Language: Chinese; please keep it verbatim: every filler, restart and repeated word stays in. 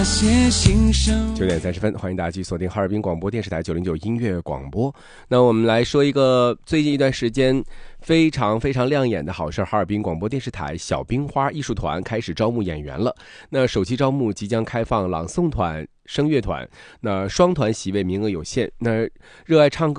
九点三十分，欢迎大家继续锁定哈尔滨广播电视台九零九音乐广播。那我们来说一个最近一段时间非常非常亮眼的好事，哈尔滨广播电视台小冰花艺术团开始招募演员了。那首期招募即将开放朗诵团、声乐团，那双团席位名额有限。那热爱唱歌